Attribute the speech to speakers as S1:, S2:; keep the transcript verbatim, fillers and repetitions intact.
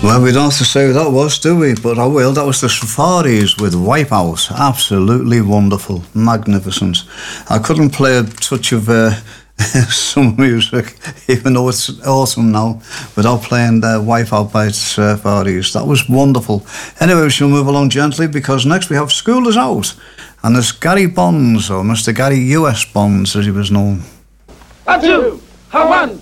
S1: Well, we don't have to say who that was, do we? But I will. That was the Safaris with Wipeout. Absolutely wonderful. Magnificent. I couldn't play a touch of uh, some music, even though it's autumn now, without playing the Wipeout by the Safaris. That was wonderful. Anyway, we shall move along gently, because next we have School Is Out. And there's Gary Bonds, or Mister Gary U S Bonds, as he was known.
S2: A two, a one.